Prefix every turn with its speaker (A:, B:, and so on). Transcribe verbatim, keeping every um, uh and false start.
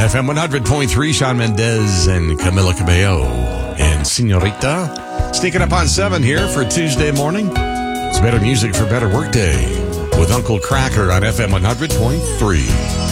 A: F M one hundred point three, Shawn Mendes and Camila Cabello and Senorita. Sneaking up on seven here for Tuesday morning. It's better music for better workday with Uncle Cracker on F M one hundred point three.